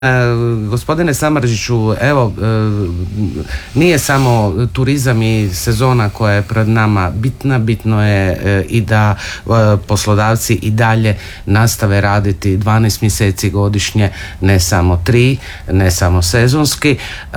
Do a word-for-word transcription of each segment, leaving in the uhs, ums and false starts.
Gospodine Samardžiću, evo, nije samo turizam i sezona koja je pred nama bitna, bitno je i da poslodavci i dalje nastave raditi dvanaest mjeseci godišnje, ne samo tri, ne samo sezonski.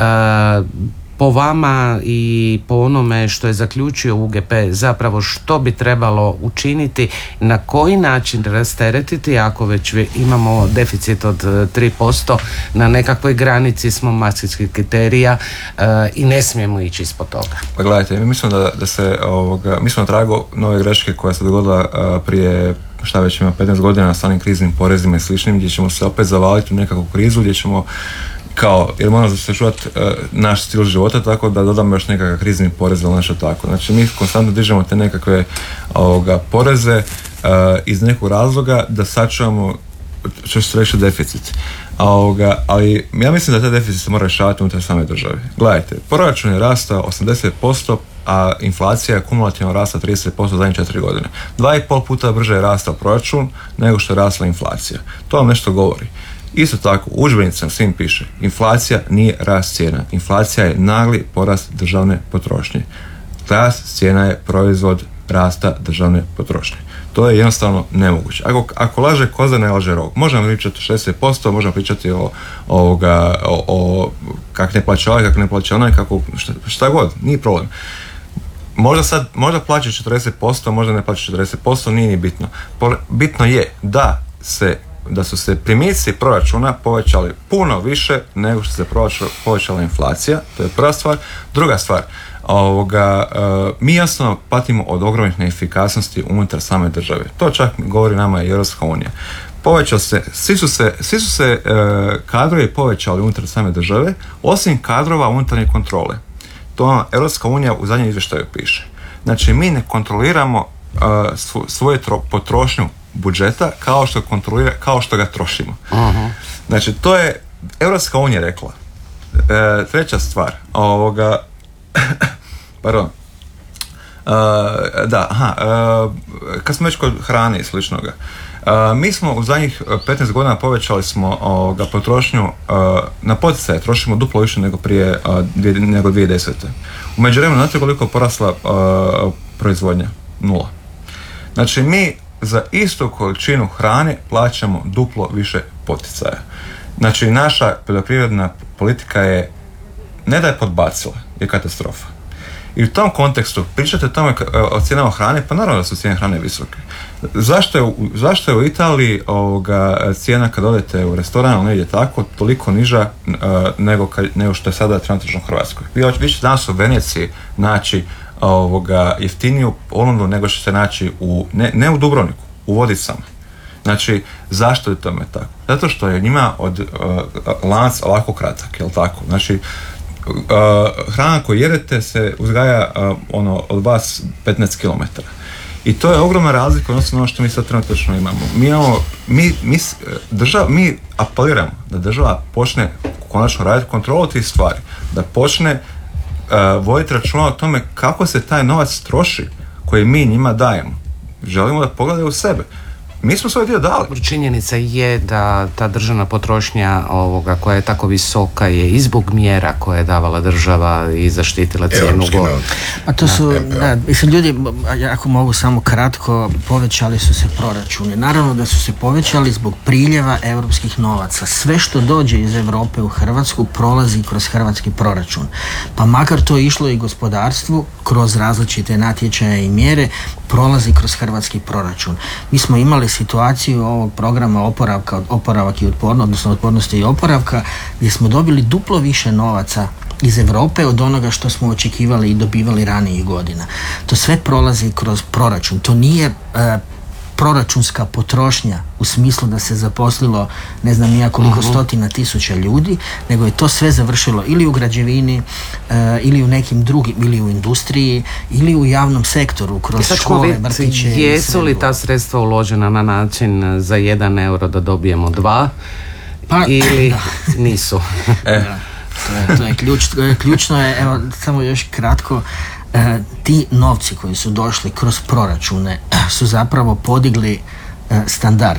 Po vama i po onome što je zaključio U G P, zapravo što bi trebalo učiniti, na koji način rasteretiti ako već imamo deficit od tri posto, na nekakvoj granici smo mastrihtskih kriterija e, i ne smijemo ići ispod toga. Pa gledajte, mi mislimo da, da se ovoga, mi smo na tragu nove greške koja se dogodila a, prije šta već ima petnaest godina sa onim kriznim porezima i sličnim, gdje ćemo se opet zavaliti u nekakvu krizu, gdje ćemo kao, jer moramo sačuvati uh, naš stil života, tako da dodamo još nekakav krizni porez ili nešto tako. Znači mi konstantno dižemo te nekakve ovoga, poreze uh, iz nekog razloga da sačuvamo što se reći deficit. A, ovoga, ali ja mislim da taj deficit se mora rješavati unutar same države. Gledajte, proračun je rastao osamdeset posto, a inflacija je kumulativno rasta trideset posto zadnje četiri godine. Dva i pol puta brže je rastao proračun nego što je rasla inflacija. To vam nešto govori. Isto tako, u udžbenicima svim piše, inflacija nije rast cijena. Inflacija je nagli porast državne potrošnje. Rast cijena je proizvod rasta državne potrošnje. To je jednostavno nemoguće. Ako, ako laže koza, ne laže rog. Možemo pričati o šezdeset posto, možemo pričati o, ovoga, o, o kak ne plaća ovaj, kak ne plaća onaj, kako, šta, šta god, nije problem. Možda sad, možda plaća četrdeset posto, možda ne plaća četrdeset posto, nije ni bitno. Bitno je da se da su se primici proračuna povećali puno više nego što se povećala inflacija, to je prva stvar. Druga stvar, ovoga, mi jasno patimo od ogromnih neefikasnosti unutar same države. To čak govori nama i Europska unija. Povećao se, svi su se, svi su se kadrovi povećali unutar same države, osim kadrova unutarnje kontrole. To vam Europska unija u zadnjem izvještaju piše. Znači, mi ne kontroliramo svoju potrošnju budžeta kao što kontrolira, kao što ga trošimo. Uh-huh. Znači, to je Europska unija rekla. E, treća stvar, ovoga, pardon, e, da, aha, e, kad smo već kod hrane i sličnoga, e, mi smo u zadnjih petnaest godina povećali smo ovoga, potrošnju, e, na poticaje trošimo duplo više nego prije, a, dvije, nego dvije tisuće desete. U međuvremenu, znate koliko je porasla a, proizvodnja? Nula. Znači, mi za istu količinu hrane plaćamo duplo više poticaja. Znači, naša poljoprivredna politika je, ne da je podbacila, je katastrofa. I u tom kontekstu pričate o tome o cijenama hrane, pa naravno da su cijene hrane visoke. Zašto je, zašto je u Italiji ovoga, cijena kad odete u restoran ili negdje tako toliko niža uh, nego, ka, nego što je sada trenutačno u Hrvatskoj? Vi, vi ćete danas u Veneciji naći ovoga, jeftiniju ponudu nego što se naći u, ne, ne u Dubrovniku, u Vodicama. Znači, zašto je tome tako? Zato što je njima od uh, lanac ovako kratak, jel tako? Znači, uh, hrana koju jedete se uzgaja uh, ono, od vas petnaest kilometara. I to je ogromna razlika odnosno ono što mi sad trenutno imamo. Mi, imamo, mi, mi, država, mi apeliramo da država počne konačno raditi kontrolu tih stvari, da počne Uh, voditi računa o tome kako se taj novac troši koji mi njima dajemo. Želimo da pogledaju u sebe. Mi smo svoj dio dali. Činjenica je da ta državna potrošnja ovoga koja je tako visoka je i zbog mjera koje je davala država i zaštitila cijenu gore. A to su, da, mislim, ljudi, ako mogu samo kratko, povećali su se proračuni. Naravno da su se povećali zbog priljeva europskih novaca. Sve što dođe iz Europe u Hrvatsku prolazi kroz hrvatski proračun. Pa makar to išlo i gospodarstvu, kroz različite natječaje i mjere, prolazi kroz hrvatski proračun. Mi smo imali situaciju ovog programa oporavka, oporavak i otpornost, odnosno otpornosti i oporavka, gdje smo dobili duplo više novaca iz Europe od onoga što smo očekivali i dobivali ranijih godina. To sve prolazi kroz proračun. To nije e, proračunska potrošnja u smislu da se zaposlilo ne znam nija koliko uh-huh. stotina tisuća ljudi, nego je to sve završilo ili u građevini, e, ili u nekim drugim, ili u industriji, ili u javnom sektoru, kroz škole, vrtiće. Jesu li ta sredstva uložena na način za jedan euro da dobijemo dva, pa, ili da. Nisu? Da, to je, to je ključ, ključno je, evo, samo još kratko, E, ti novci koji su došli kroz proračune su zapravo podigli e, standard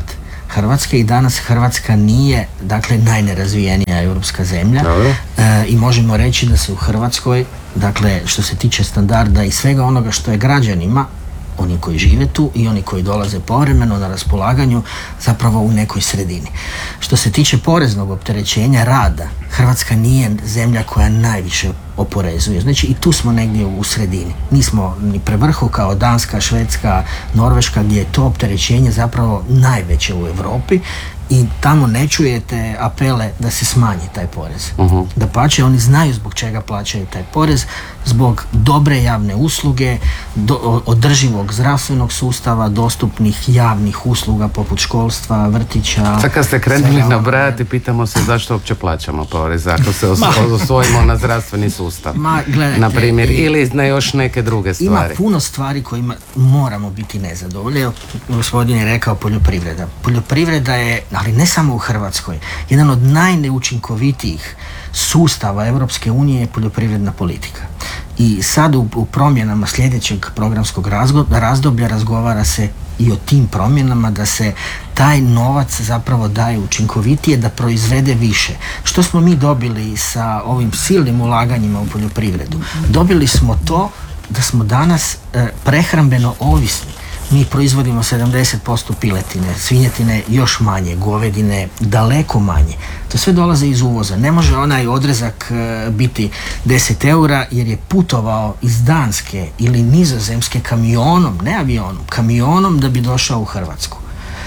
Hrvatske i danas Hrvatska nije, dakle, najnerazvijenija europska zemlja. E, i možemo reći da se u Hrvatskoj, dakle, što se tiče standarda i svega onoga što je građanima, oni koji žive tu i oni koji dolaze povremeno na raspolaganju, zapravo u nekoj sredini. Što se tiče poreznog opterećenja rada, Hrvatska nije zemlja koja najviše oporezuje. Znači i tu smo negdje u sredini. Nismo ni pre vrhu kao Danska, Švedska, Norveška, gdje je to opterećenje zapravo najveće u Europi i tamo ne čujete apele da se smanji taj porez. Uh-huh. Dapače, oni znaju zbog čega plaćaju taj porez, zbog dobre javne usluge, do, održivog zdravstvenog sustava, dostupnih javnih usluga poput školstva, vrtića. Sad kad ste krenuli nabrajati, pitamo se zašto uopće plaćamo porez, ako se os- osvojimo na zdravstveni sustav. Ma, gledajte, na primjer, ili na još neke druge stvari. Ima puno stvari kojima moramo biti nezadovoljni. Gospodin je rekao poljoprivreda. Poljoprivreda je, ali ne samo u Hrvatskoj, jedan od najneučinkovitijih sustava Europske unije je poljoprivredna politika. I sad u, u promjenama sljedećeg programskog razdoblja razgovara se i o tim promjenama, da se taj novac zapravo daje učinkovitije, da proizvede više. Što smo mi dobili sa ovim silnim ulaganjima u poljoprivredu? Dobili smo to da smo danas e, prehrambeno ovisni. Mi proizvodimo sedamdeset posto piletine, svinjetine još manje, govedine daleko manje. To sve dolaze iz uvoza. Ne može onaj odrezak e, biti deset eura jer je putovao iz Danske ili Nizozemske kamionom, ne avionom, kamionom da bi došao u Hrvatsku.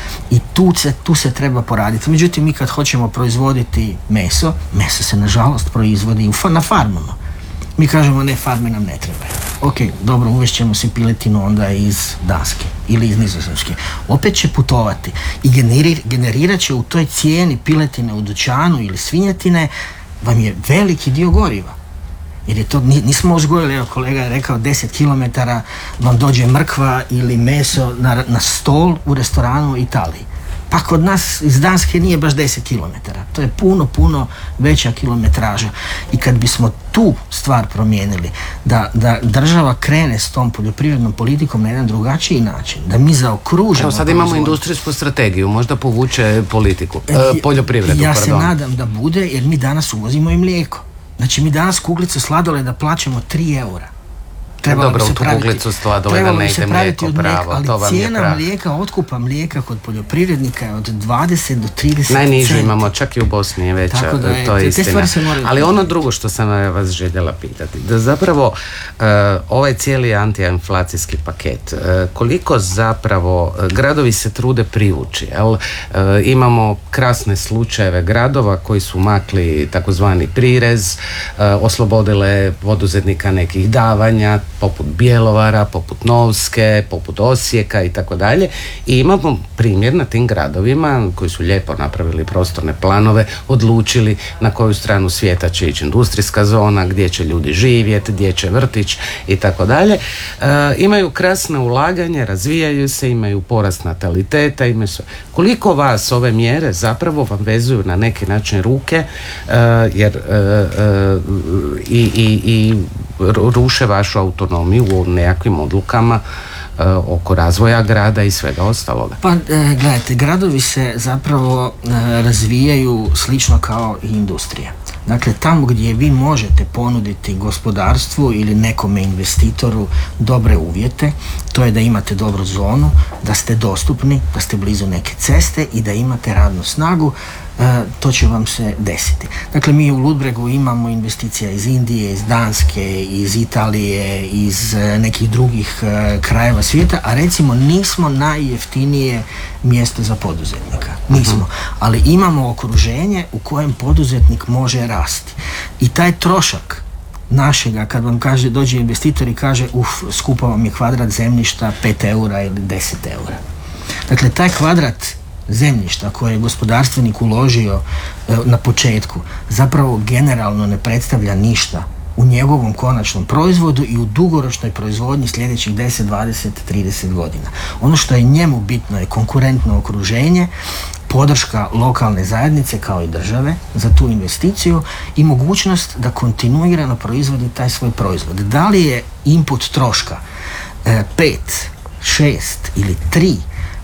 I tu se, tu se treba poraditi. Međutim, mi kad hoćemo proizvoditi meso, meso se nažalost proizvodi u, na farmama. Mi kažemo ne, farme nam ne trebaju. Ok, dobro, uvešćemo se piletinu onda iz Danske ili iz Nizozemske. Opet će putovati i generir, generirat će u toj cijeni piletine u dućanu ili svinjetine vam je veliki dio goriva. Jer je to, nismo uzgojili, evo kolega je rekao, deset kilometara vam dođe mrkva ili meso na, na stol u restoranu u Italiji. Pa kod nas iz Danske nije baš deset kilometara. To je puno, puno veća kilometraža. I kad bismo tu stvar promijenili, da, da država krene s tom poljoprivrednom politikom na jedan drugačiji način, da mi zaokružimo... Evo sad imamo industrijsku strategiju, možda povuče politiku, e, poljoprivredu, ja pardon. se nadam da bude, jer mi danas uvozimo i mlijeko. Znači mi danas kuglicu sladoleda plaćamo tri eura. Trebalo dobro, u tu kuglicu sladoleda ne ide mlijeko pravo, ali to vam je cijena pravo. mlijeka, otkupa mlijeka kod poljoprivrednika je od dvadeset do trideset Najnižu centi. imamo, čak i u Bosni je veća, da je, to je te, istina. te ali ono drugo što sam vas željela pitati, da zapravo uh, ovaj cijeli antiinflacijski paket, uh, koliko zapravo uh, gradovi se trude privući, jel? Uh, imamo krasne slučajeve gradova koji su makli takozvani prirez, uh, oslobodile poduzetnika nekih davanja, poput Bjelovara, poput Novske, poput Osijeka i tako dalje. I imamo primjer na tim gradovima koji su lijepo napravili prostorne planove, odlučili na koju stranu svijeta će ići industrijska zona, gdje će ljudi živjeti, gdje će vrtić i tako dalje. E, imaju krasne ulaganje, razvijaju se, imaju porast nataliteta, imaju sve. Koliko vas ove mjere zapravo vam vezuju na neki način ruke, e, jer e, e, i, i, i ruše vašu autonomiju u nekakvim odlukama e, oko razvoja grada i svega ostaloga? Pa, e, gledajte, gradovi se zapravo e, razvijaju slično kao i industrija. Dakle, tamo gdje vi možete ponuditi gospodarstvu ili nekome investitoru dobre uvjete, to je da imate dobru zonu, da ste dostupni, da ste blizu neke ceste i da imate radnu snagu, e, to će vam se desiti. Dakle, mi u Ludbregu imamo investicija iz Indije, iz Danske, iz Italije, iz e, nekih drugih e, krajeva svijeta, a recimo nismo najjeftinije mjesto za poduzetnika. Nismo. Uh-huh. Ali imamo okruženje u kojem poduzetnik može rasti. I taj trošak našega, kad vam kaže, dođe investitor i kaže, uf, skupa vam je kvadrat zemljišta pet eura ili deset eura. Dakle, taj kvadrat zemljišta koje je gospodarstvenik uložio e, na početku zapravo generalno ne predstavlja ništa u njegovom konačnom proizvodu i u dugoročnoj proizvodnji sljedećih deset, dvadeset, trideset godina. Ono što je njemu bitno je konkurentno okruženje, podrška lokalne zajednice kao i države za tu investiciju i mogućnost da kontinuirano proizvodi taj svoj proizvod. Da li je input troška e, pet, šest ili tri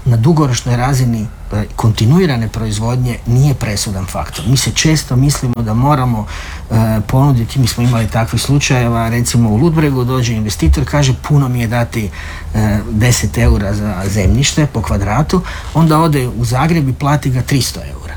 na dugoročnoj razini kontinuirane proizvodnje nije presudan faktor. Mi se često mislimo da moramo e, ponuditi, mi smo imali takvih slučajeva, recimo u Ludbregu dođe investitor, kaže puno mi je dati e, deset eura za zemljište po kvadratu, onda ode u Zagreb i plati ga tristo eura.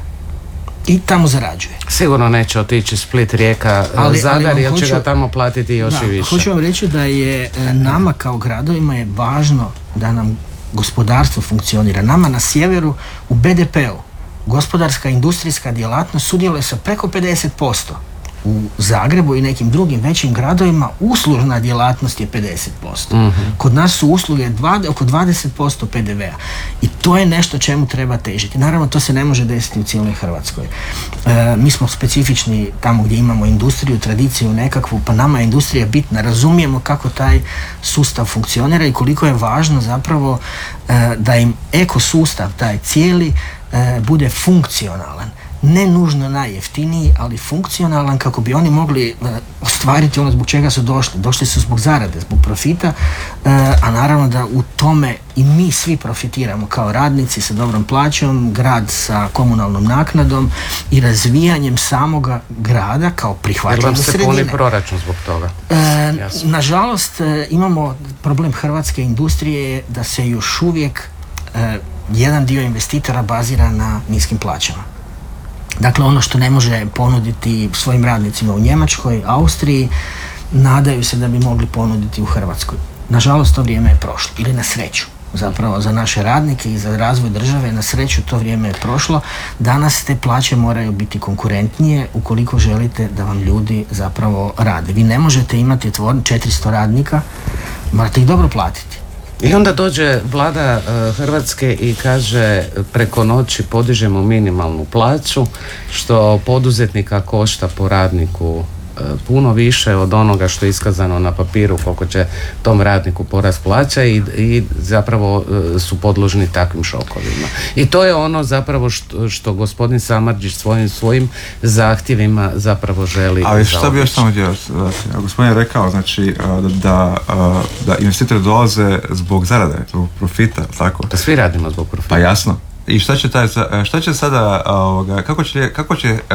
I tamo zarađuje. Sigurno neće otići Split, Rijeka, ali, Zadar, jer će ga tamo platiti još da, i više. Hoću vam reći da je nama kao gradovima je važno da nam gospodarstvo funkcionira. Nama na sjeveru u be de peu gospodarska industrijska djelatnost sudjeluje sa preko pedeset posto. U Zagrebu i nekim drugim većim gradovima uslužna djelatnost je pedeset posto. Mm-hmm. Kod nas su usluge dva, oko dvadeset posto pe de vea. I to je nešto čemu treba težiti. Naravno, to se ne može desiti u cijeloj Hrvatskoj. E, mi smo specifični tamo gdje imamo industriju, tradiciju nekakvu, pa nama je industrija bitna. Razumijemo kako taj sustav funkcionira i koliko je važno zapravo e, da im ekosustav, taj cijeli, e, bude funkcionalan. Ne nužno najjeftiniji, ali funkcionalan kako bi oni mogli uh, ostvariti ono zbog čega su došli. Došli su zbog zarade, zbog profita, uh, a naravno da u tome i mi svi profitiramo kao radnici sa dobrom plaćom, grad sa komunalnom naknadom i razvijanjem samoga grada kao prihvatljive sredine. Jer vam se puni proračun zbog toga? Uh, nažalost, uh, imamo problem hrvatske industrije da se još uvijek uh, jedan dio investitora bazira na niskim plaćama. Dakle, ono što ne može ponuditi svojim radnicima u Njemačkoj, Austriji, nadaju se da bi mogli ponuditi u Hrvatskoj. Nažalost, to vrijeme je prošlo. Ili na sreću. Zapravo za naše radnike i za razvoj države, na sreću to vrijeme je prošlo. Danas te plaće moraju biti konkurentnije ukoliko želite da vam ljudi zapravo rade. Vi ne možete imati tvornicu četiristo radnika, morate ih dobro platiti. I onda dođe vlada uh, Hrvatske i kaže preko noći podižemo minimalnu plaću, što poduzetnika košta po radniku uh, puno više od onoga što je iskazano na papiru koliko će tom radniku porast plaća i, i zapravo uh, su podložni takvim šokovima. I to je ono zapravo što, što gospodin Samardžić svojim svojim zahtjevima zapravo želi. Ali što bi još samo htio, gospodin je rekao, znači da, da investitori dolaze zbog zarade, zbog profita, tako? Da svi radimo zbog profita. Pa jasno. I šta će, taj, šta će sada, ovoga, kako će, kako će uh,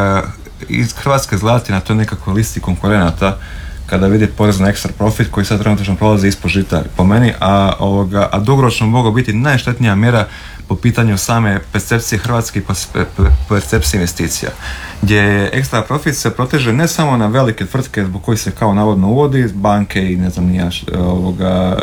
iz Hrvatske izgledati na toj nekakvoj listi konkurenata kada vidi porez na ekstra profit koji sad trenutno prolazi ispod žita po meni, a, ovoga, a dugoročno mogao biti najštetnija mjera po pitanju same percepcije Hrvatske i percepcije investicija, gdje ekstra profit se proteže ne samo na velike tvrtke zbog kojih se kao navodno uvodi, banke i ne znam nija ovoga,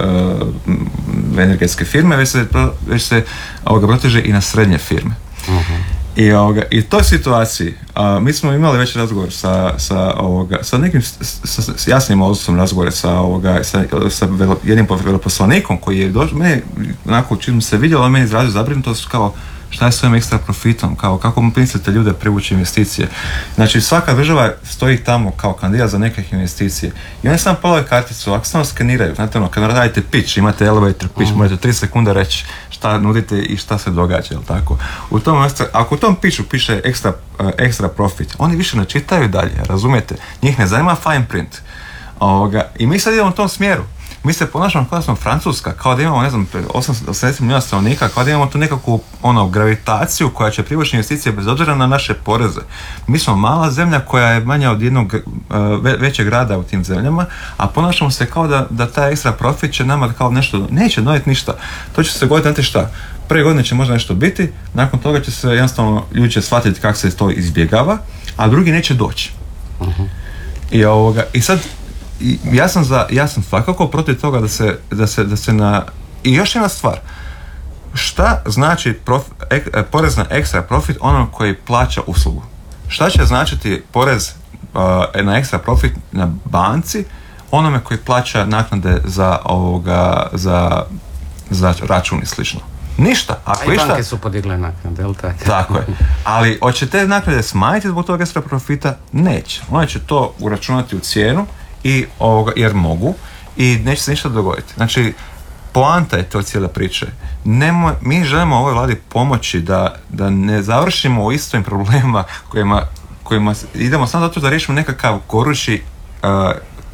uh, energetske firme, već se, već se ovoga, proteže i na srednje firme. Uh-huh. I, ovoga, i toj situaciji a, mi smo imali već razgovor sa, sa, ovoga, sa nekim sa, sa jasnim odnosom razgovore sa, ovoga, sa, sa velo, jednim veleposlanikom koji je došao, meni onako čim se vidjelo, meni izrazio zabrinutost kao šta je s ovim ekstra profitom, kao kako mislite ljude privući investicije. Znači svaka država stoji tamo kao kandidat za neke investicije i oni samo polovi karticu, ako samo skeniraju, znate ono, kad radite pitch, imate elevator pitch, mm. možete tri sekunde reći šta nudite i šta se događa, jel tako? U tom, ako u tom pitchu piše ekstra, uh, ekstra profit, oni više ne čitaju dalje, razumijete? Njih ne zanima fine print. Ovoga, i mi sad idemo u tom smjeru. Mi se ponašamo kao da smo Francuska, kao da imamo, ne znam, osamdeset milijuna stanovnika, kao da imamo tu nekakvu ono, gravitaciju koja će privući investicije bez obzira na naše poreze. Mi smo mala zemlja koja je manja od jednog uh, većeg grada u tim zemljama, a ponašamo se kao da, da taj ekstra profit će nama kao nešto, neće donijeti ništa. To će se goditi, znate šta, prve godine će možda nešto biti, nakon toga će se jednostavno ljudi će shvatiti kako se to izbjegava, a drugi neće doći. Uh-huh. I, ovoga, i sad I ja sam za, ja sam svakako protiv toga da se, da se, da se na... I još jedna stvar, šta znači prof, ek, porez na ekstra profit onom koji plaća uslugu? Šta će značiti porez uh, na ekstra profit na banci onome koji plaća naknade za, ovoga, za, za račun i slično? Ništa. Ako a i išta, banke su podigle naknade, jel tako? Tako je. Ali hoće te naknade smanjiti zbog toga ekstra profita? Neće. One će to uračunati u cijenu i ovoga, jer mogu i neće se ništa dogoditi. Znači, poanta je to cijela priča. Nemo, mi želimo ovoj vladi pomoći da, da ne završimo u istim problemima kojima, kojima idemo samo zato da riješimo nekakav gorući uh,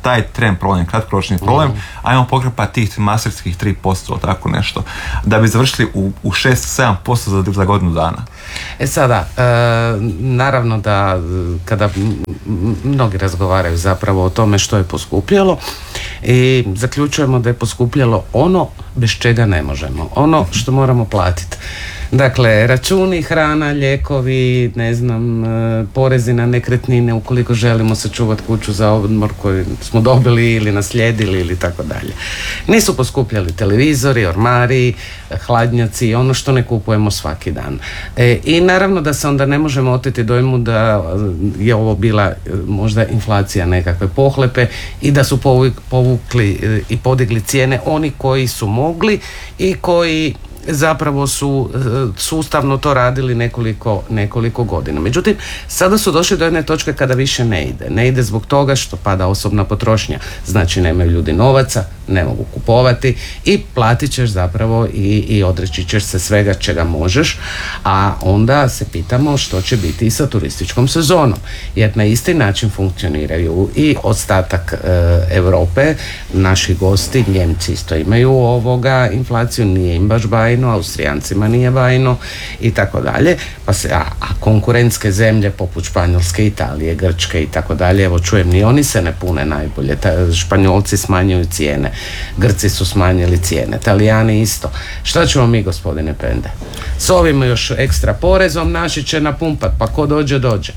taj trend problem, kratkoročni problem, mm. ajmo pokrpati tih masterskih tri posto, tako nešto, da bi završili u, u šest do sedam posto za, za godinu dana. E sada, e, naravno da kada mnogi razgovaraju zapravo o tome što je poskupjelo i zaključujemo da je poskupjelo ono bez čega ne možemo, ono što moramo platiti. Dakle, računi, hrana, lijekovi, ne znam, porezi na nekretnine ukoliko želimo sačuvati kuću za odmor koju smo dobili ili naslijedili ili tako dalje. Nisu poskupljali televizori, ormari, hladnjaci, ono što ne kupujemo svaki dan. E, I naravno da se onda ne možemo oteti dojmu da je ovo bila možda inflacija nekakve pohlepe i da su povukli i podigli cijene oni koji su mogli i koji zapravo su sustavno to radili nekoliko, nekoliko godina. Međutim, sada su došli do jedne točke kada više ne ide. Ne ide zbog toga što pada osobna potrošnja. Znači, nemaju ljudi novaca, ne mogu kupovati i platit ćeš zapravo i, i odreći ćeš se svega čega možeš, a onda se pitamo što će biti i sa turističkom sezonom. Jer na isti način funkcioniraju i ostatak e, Europe, naši gosti, Njemci isto imaju ovoga inflaciju, nije im baš bajno, Austrijancima nije bajno i tako dalje, pa se, a, a konkurentske zemlje poput Španjolske, Italije, Grčke i tako dalje, evo čujem, ni oni se ne pune najbolje, Ta, Španjolci smanjuju cijene, Grci su smanjili cijene, Talijani isto. Šta ćemo mi, gospodine Pende? S ovim još ekstra porezom naši će napumpat, pa ko dođe, dođe.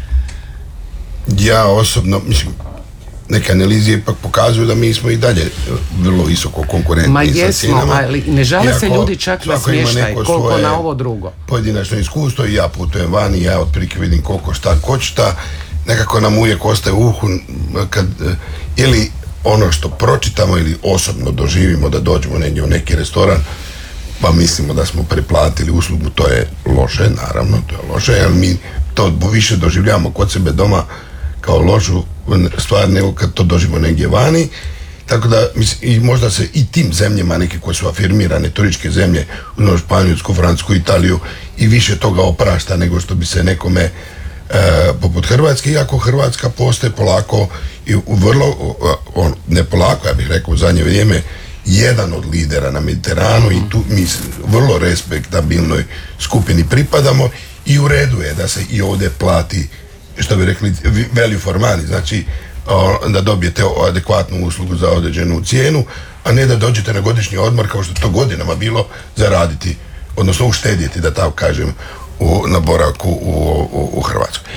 Ja osobno, mislim, neke analize ipak pokazuju da mi smo i dalje vrlo visoko konkurentni. Ma jesmo, ali ne žale se ljudi čak na smještaj, koliko na ovo drugo. Pojedinačno iskustvo i ja putujem vani, ja otprilike vidim koliko šta košta, nekako nam uvijek ostaje u uhu kad, ili ono što pročitamo ili osobno doživimo da dođemo negdje u neki restoran, pa mislimo da smo preplatili uslugu, to je loše, naravno, to je loše, ali mi to više doživljavamo kod sebe doma kao lošu stvar nego kad to doživimo negdje vani. Tako da, mislim, i možda se i tim zemljama, neke koje su afirmirane turističke zemlje, u Španjolsku, Francusku, Italiju, i više toga oprašta nego što bi se nekome e, poput Hrvatske, iako Hrvatska postaje polako i u vrlo, on, ne polako, ja bih rekao u zadnje vrijeme, jedan od lidera na Mediteranu i tu mi vrlo respektabilnoj skupini pripadamo i u redu je da se i ovdje plati, što bi rekli, value for money, znači da dobijete adekvatnu uslugu za određenu cijenu, a ne da dođete na godišnji odmor kao što to godinama bilo zaraditi, odnosno uštedjeti, da tako kažem, u, na boravku u, u, u Hrvatskoj.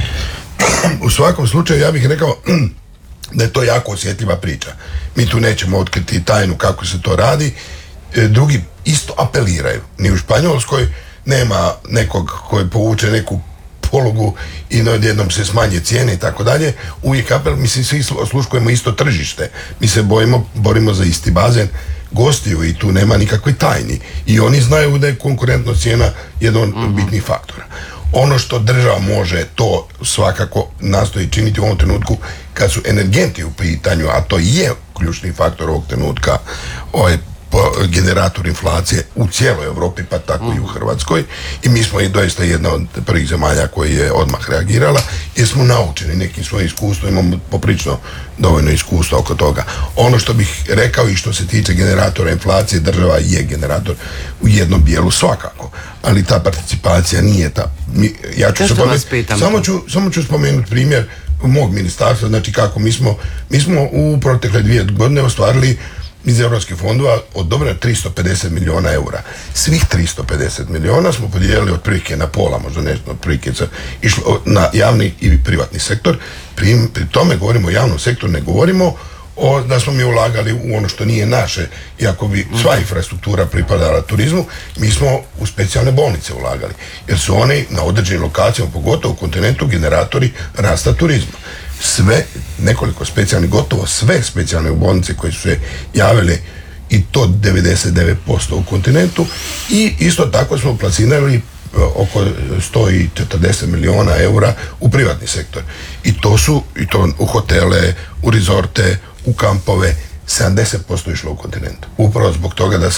U svakom slučaju ja bih rekao da je to jako osjetljiva priča. Mi tu nećemo otkriti tajnu kako se to radi. Drugi isto apeliraju. Ni u Španjolskoj nema nekog koji povuče neku polugu i odjednom se smanje cijene i tako dalje. Uvijek apel, mislim, svi osluškujemo isto tržište. Mi se bojimo, borimo za isti bazen gostiju i tu nema nikakve tajni. I oni znaju da je konkurentnost cijena jedan od uh-huh. bitnih faktora. Ono što država može, to svakako nastoji činiti u ovom trenutku kad su energenti u pitanju, a to je ključni faktor ovog trenutka, ovaj generator inflacije u cijeloj Europi, pa tako i u Hrvatskoj, i mi smo i doista jedna od prvih zemalja koji je odmah reagirala, jer smo naučeni nekim svojim iskustvom, imamo poprično dovoljno iskustva oko toga. Ono što bih rekao i što se tiče generatora inflacije, država je generator u jednom dijelu svakako, ali ta participacija nije ta. Mi, ja ću se pomenuti, samo ću, samo ću spomenuti primjer mog ministarstva, znači kako mi smo, mi smo u protekle dvije godine ostvarili iz europskih fondova odobreno tristo pedeset milijuna eura. Svih tristo pedeset milijuna smo podijelili otprilike na pola, možda nešto otprilike išlo na javni i privatni sektor. Pri, pri tome govorimo o javnom sektoru, ne govorimo o, da smo mi ulagali u ono što nije naše, iako bi sva infrastruktura pripadala turizmu, mi smo u specijalne bolnice ulagali, jer su oni na određenim lokacijama, pogotovo u kontinentu, generatori rasta turizma. Sve, nekoliko specijalnih, gotovo sve specijalne bolnice koje su se javile, i to devedeset devet posto u kontinentu, i isto tako smo plasirali oko sto četrdeset milijuna eura u privatni sektor. I to su, i to u hotele, u rezorte, u kampove, sedamdeset posto išlo u kontinentu. Upravo zbog toga da se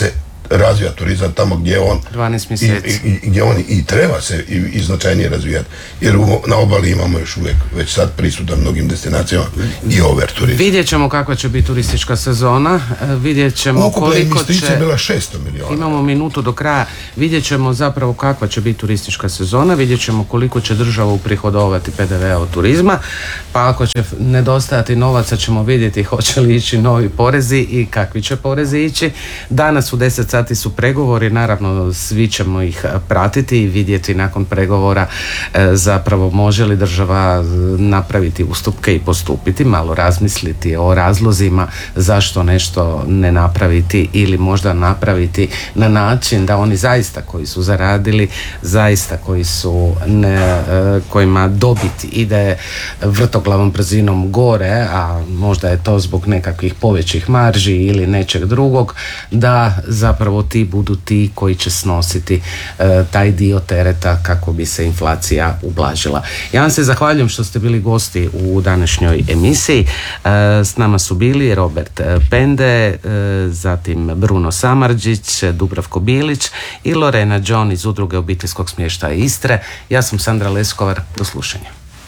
razvija turizam tamo gdje on dvanaest mjeseci. I, i, i gdje on i treba se i, i značajnije razvijati. Jer u, na obali imamo još uvijek već sad prisutan mnogim destinacijama i over turizam. Vidjet ćemo kakva će biti turistička sezona, vidjet ćemo ukupna koliko investicija će... je bila šesto milijuna. Imamo minutu do kraja, vidjet ćemo zapravo kakva će biti turistička sezona, vidjet ćemo koliko će država uprihodovati P D V-a od turizma, pa ako će nedostajati novaca ćemo vidjeti hoće li ići novi porezi i kakvi će porezi ići. Danas u deset sati su pregovori, naravno svi ćemo ih pratiti i vidjeti nakon pregovora e, zapravo može li država napraviti ustupke i postupiti, malo razmisliti o razlozima zašto nešto ne napraviti ili možda napraviti na način da oni zaista koji su zaradili, zaista koji su ne, e, kojima dobit ide vrtoglavom brzinom gore, a možda je to zbog nekakvih povećih marži ili nečeg drugog, da zapravo ti budu ti koji će snositi e, taj dio tereta kako bi se inflacija ublažila. Ja vam se zahvaljujem što ste bili gosti u današnjoj emisiji. E, s nama su bili Robert Pende, e, zatim Bruno Samardžić, Dubravko Bilić i Lorena John iz Udruge obiteljskog smještaja Istre. Ja sam Sandra Leskovar. Do slušanja.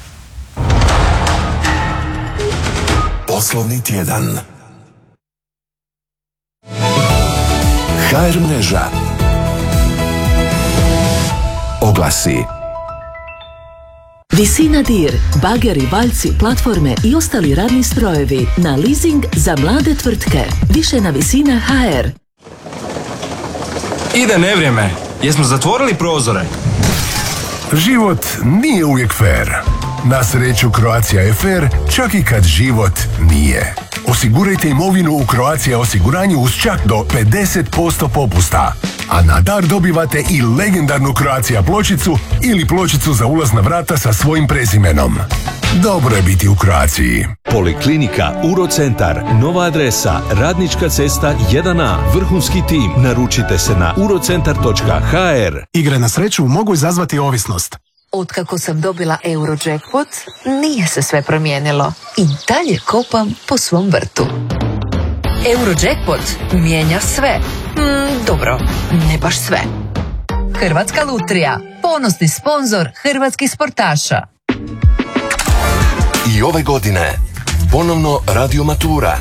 Poslovni tjedan. ha er mreža. Oglasi. Visina dir, bageri, valjci, platforme i ostali radni strojevi na leasing za mlade tvrtke. Više na Visina ha er. Ide nevrijeme. Jesmo zatvorili prozore? Život nije uvijek fair. Na sreću Croatia je fair, čak i kad život nije. Osigurajte imovinu u Croatia osiguranju uz čak do pedeset posto popusta. A na dar dobivate i legendarnu Croatia pločicu ili pločicu za ulaz na vrata sa svojim prezimenom. Dobro je biti u Croaciji. Poliklinika Urocentar, nova adresa, Radnička cesta jedan a, vrhunski tim. Naručite se na urocentar točka ha er. Igre na sreću mogu izazvati ovisnost. Otkako sam dobila Eurojackpot, nije se sve promijenilo. I dalje kopam po svom vrtu. Eurojackpot mijenja sve. Mm, dobro, ne baš sve. Hrvatska lutrija, ponosni sponzor hrvatskih sportaša. I ove godine ponovno Radio Matura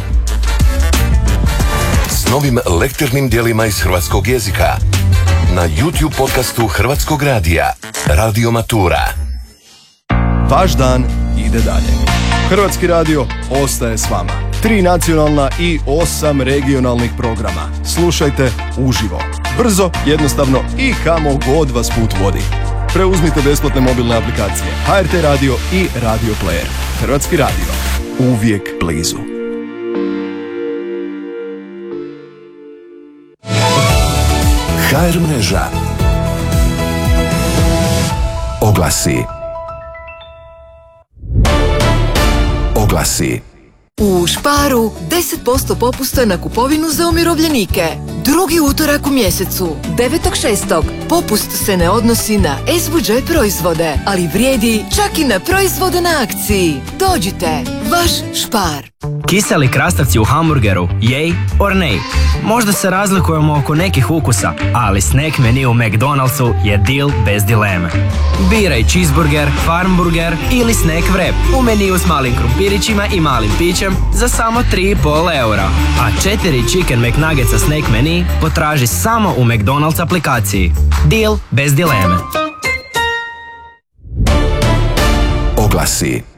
s novim lektornim dijelima iz hrvatskog jezika na YouTube podcastu Hrvatskog radija Radio Matura. Vaš dan ide dalje. Hrvatski radio ostaje s vama. Tri nacionalna i osam regionalnih programa. Slušajte uživo, brzo, jednostavno i kamo god vas put vodi. Preuzmite besplatne mobilne aplikacije ha er te radio i Radio Player. Hrvatski radio. Uvijek blizu. ha er mreža. Oglasi. Oglasi. U Sparu deset posto popusta na kupovinu za umirovljenike. Drugi utorak u mjesecu, devetog šestog Popust se ne odnosi na es bu dže proizvode, ali vrijedi čak i na proizvode na akciji. Dođite, vaš Spar. Kiseli krastavci u hamburgeru, yay or nay? Možda se razlikujemo oko nekih ukusa, ali snack menu u McDonald'su je deal bez dileme. Biraj cheeseburger, farmburger ili snack wrap u meniju s malim krumpirićima i malim pićem za samo tri i pol eura. A četiri chicken McNuggetsa snack menu potraži samo u McDonald's aplikaciji. Deal bez dileme. Oglasi.